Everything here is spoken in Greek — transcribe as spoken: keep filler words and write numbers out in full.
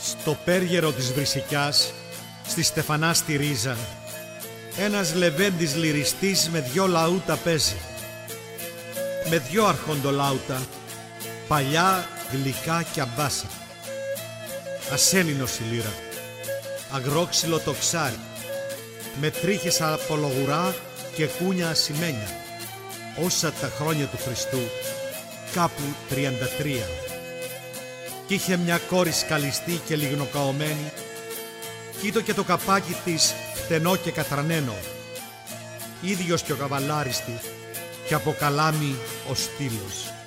Στο πέργερο της Βρυσικιάς, στη Στεφανά στη Ρίζα, ένας λεβέντης λυριστής με δυο λαούτα παίζει. Με δυο αρχοντολάουτα, παλιά, γλυκά και αμπάσα. Ασέλινος η λύρα, αγρόξυλο το ξάρι, με τρίχες απολογουρά και κούνια ασημένια, όσα τα χρόνια του Χριστού, κάπου τριάντα τρία. Κι είχε μια κόρη σκαλιστή και λιγνοκαωμένη, κι ήτο και το καπάκι της φτενό και κατρανένο, ίδιος και ο καβαλάρης της, και από καλάμι ο στήλος.